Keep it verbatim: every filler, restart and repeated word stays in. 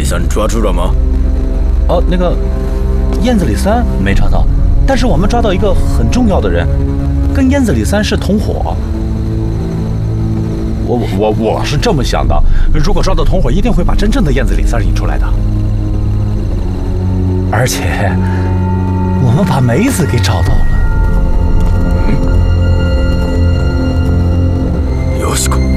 三抓住了吗？ 哦，那个燕子李三没抓到，但是我们抓到一个很重要的人，跟燕子李三是同伙。我我我是这么想的，如果抓到同伙，一定会把真正的燕子李三引出来的。而且我们把梅子给找到了。 嗯，よしこ。